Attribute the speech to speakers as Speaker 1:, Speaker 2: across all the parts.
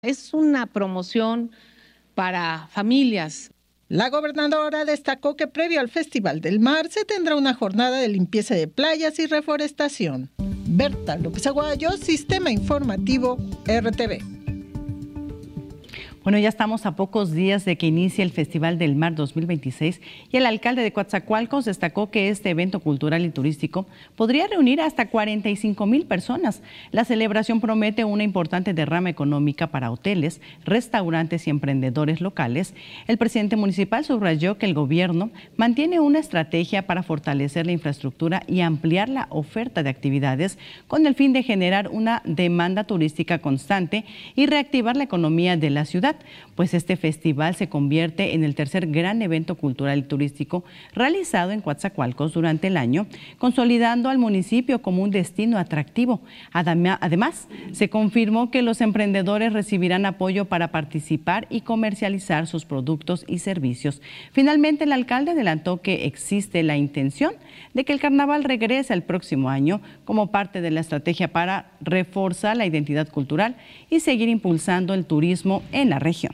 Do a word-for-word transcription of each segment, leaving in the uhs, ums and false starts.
Speaker 1: Es una promoción para familias.
Speaker 2: La gobernadora destacó que previo al Festival del Mar se tendrá una jornada de limpieza de playas y reforestación. Berta López Aguayo, Sistema Informativo R T V.
Speaker 3: Bueno, ya estamos a pocos días de que inicie el Festival del Mar dos mil veintiséis y el alcalde de Coatzacoalcos destacó que este evento cultural y turístico podría reunir hasta cuarenta y cinco mil personas. La celebración promete una importante derrama económica para hoteles, restaurantes y emprendedores locales. El presidente municipal subrayó que el gobierno mantiene una estrategia para fortalecer la infraestructura y ampliar la oferta de actividades con el fin de generar una demanda turística constante y reactivar la economía de la ciudad, pues este festival se convierte en el tercer gran evento cultural y turístico realizado en Coatzacoalcos durante el año, consolidando al municipio como un destino atractivo. Además, se confirmó que los emprendedores recibirán apoyo para participar y comercializar sus productos y servicios. Finalmente, el alcalde adelantó que existe la intención de que el carnaval regrese el próximo año como parte de la estrategia para reforzar la identidad cultural y seguir impulsando el turismo en la región.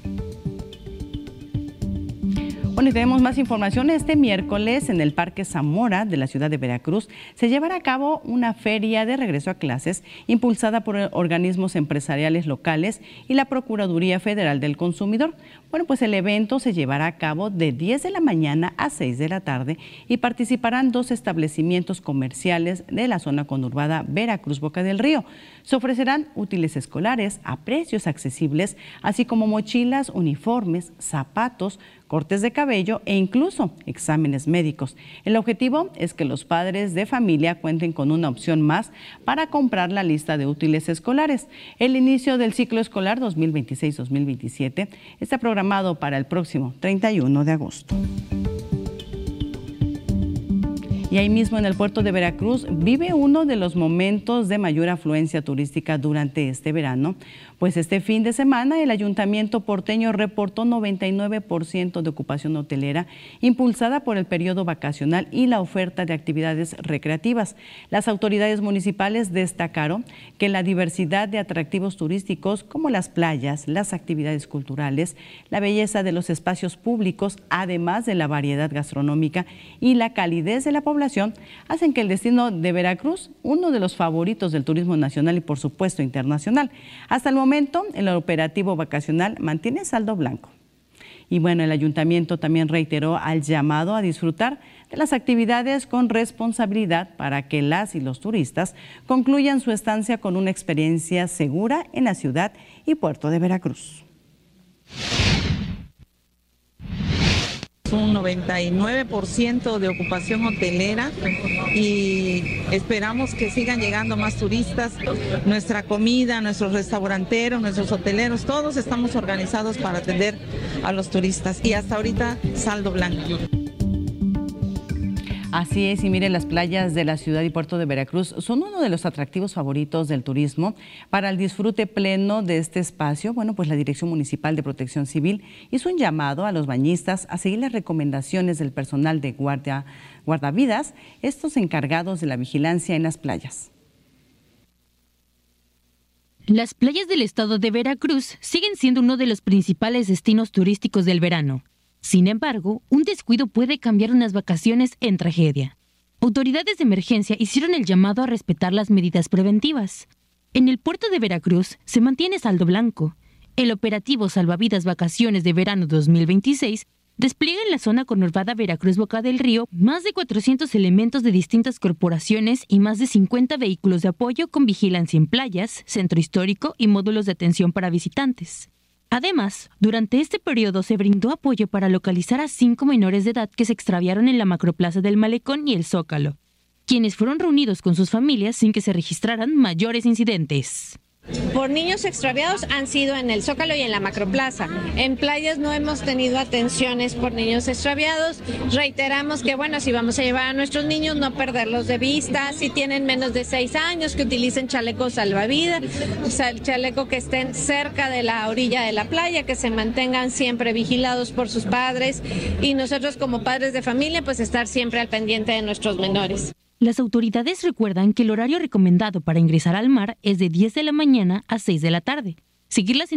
Speaker 3: Bueno, y tenemos más información. Este miércoles en el Parque Zamora de la ciudad de Veracruz se llevará a cabo una feria de regreso a clases impulsada por organismos empresariales locales y la Procuraduría Federal del Consumidor. Bueno, pues el evento se llevará a cabo de diez de la mañana a seis de la tarde y participarán dos establecimientos comerciales de la zona conurbada Veracruz-Boca del Río. Se ofrecerán útiles escolares a precios accesibles, así como mochilas, uniformes, zapatos, cortes de cabello e incluso exámenes médicos. El objetivo es que los padres de familia cuenten con una opción más para comprar la lista de útiles escolares. El inicio del ciclo escolar dos mil veintiséis dos mil veintisiete está programado para el próximo treinta y uno de agosto. Y ahí mismo en el puerto de Veracruz vive uno de los momentos de mayor afluencia turística durante este verano, pues este fin de semana el ayuntamiento porteño reportó noventa y nueve por ciento de ocupación hotelera impulsada por el periodo vacacional y la oferta de actividades recreativas. Las autoridades municipales destacaron que la diversidad de atractivos turísticos como las playas, las actividades culturales, la belleza de los espacios públicos, además de la variedad gastronómica y la calidez de la población, hacen que el destino de Veracruz uno de los favoritos del turismo nacional y por supuesto internacional. Hasta el momento el operativo vacacional mantiene saldo blanco. Y bueno, el ayuntamiento también reiteró al llamado a disfrutar de las actividades con responsabilidad para que las y los turistas concluyan su estancia con una experiencia segura en la ciudad y puerto de Veracruz.
Speaker 4: Un noventa y nueve por ciento de ocupación hotelera y esperamos que sigan llegando más turistas. Nuestra comida, nuestros restauranteros, nuestros hoteleros, todos estamos organizados para atender a los turistas y hasta ahorita saldo blanco.
Speaker 3: Así es, y miren, las playas de la ciudad y puerto de Veracruz son uno de los atractivos favoritos del turismo. Para el disfrute pleno de este espacio, bueno, pues la Dirección Municipal de Protección Civil hizo un llamado a los bañistas a seguir las recomendaciones del personal de guardia, guardavidas, estos encargados de la vigilancia en las playas.
Speaker 5: Las playas del estado de Veracruz siguen siendo uno de los principales destinos turísticos del verano. Sin embargo, un descuido puede cambiar unas vacaciones en tragedia. Autoridades de emergencia hicieron el llamado a respetar las medidas preventivas. En el puerto de Veracruz se mantiene saldo blanco. El operativo Salvavidas Vacaciones de Verano dos mil veintiséis despliega en la zona conurbada Veracruz-Boca del Río más de cuatrocientos elementos de distintas corporaciones y más de cincuenta vehículos de apoyo con vigilancia en playas, centro histórico y módulos de atención para visitantes. Además, durante este periodo se brindó apoyo para localizar a cinco menores de edad que se extraviaron en la macroplaza del Malecón y el Zócalo, quienes fueron reunidos con sus familias sin que se registraran mayores incidentes.
Speaker 6: Por niños extraviados han sido en el Zócalo y en la Macroplaza. En playas no hemos tenido atenciones por niños extraviados. Reiteramos que, bueno, si vamos a llevar a nuestros niños, no perderlos de vista. Si tienen menos de seis años, que utilicen chalecos salvavidas, o sea, el chaleco que estén cerca de la orilla de la playa, que se mantengan siempre vigilados por sus padres. Y nosotros como padres de familia, pues estar siempre al pendiente de nuestros menores.
Speaker 5: Las autoridades recuerdan que el horario recomendado para ingresar al mar es de diez de la mañana a seis de la tarde. Seguir las